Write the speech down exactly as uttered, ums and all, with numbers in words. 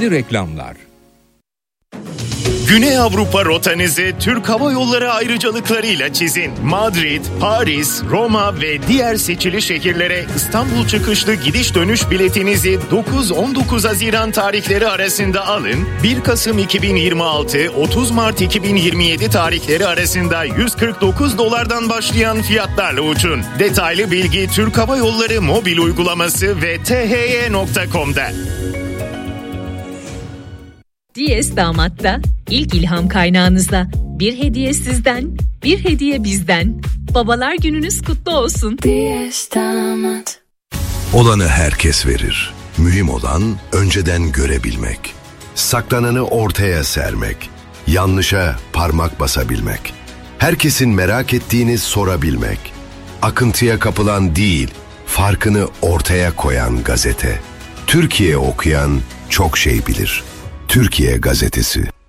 Şimdi reklamlar. Güney Avrupa rotanızı Türk Hava Yolları ayrıcalıklarıyla çizin. Madrid, Paris, Roma ve diğer seçili şehirlere İstanbul çıkışlı gidiş dönüş biletinizi dokuz on dokuz Haziran tarihleri arasında alın. bir Kasım iki bin yirmi altı - otuz Mart iki bin yirmi yedi tarihleri arasında yüz kırk dokuz dolardan başlayan fiyatlarla uçun. Detaylı bilgi Türk Hava Yolları mobil uygulaması ve t h y nokta com'da. Diyes Damat'ta ilk ilham kaynağınızda bir hediye sizden, bir hediye bizden. Babalar gününüz kutlu olsun. Diyes Damat. Olanı herkes verir. Mühim olan önceden görebilmek. Saklananı ortaya sermek. Yanlışa parmak basabilmek. Herkesin merak ettiğini sorabilmek. Akıntıya kapılan değil, farkını ortaya koyan gazete. Türkiye okuyan çok şey bilir. Türkiye Gazetesi.